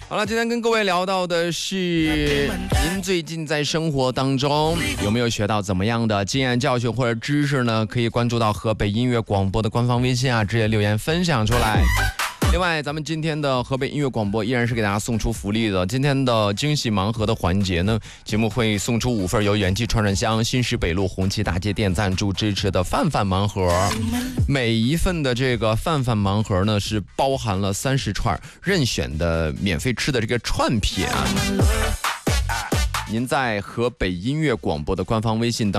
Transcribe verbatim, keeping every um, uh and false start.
好了，今天跟各位聊到的是您最近在生活当中有没有学到怎么样的经验教训或者知识呢？可以关注到河北音乐广播的官方微信啊，直接留言分享出来。另外，咱们今天的河北音乐广播依然是给大家送出福利的。今天的惊喜盲盒的环节呢，节目会送出五份由元气串串香新市北路红旗大街店赞助支持的饭饭盲盒。每一份的这个饭饭盲盒呢，是包含了三十串任选的免费吃的这个串品啊。您在河北音乐广播的官方微信当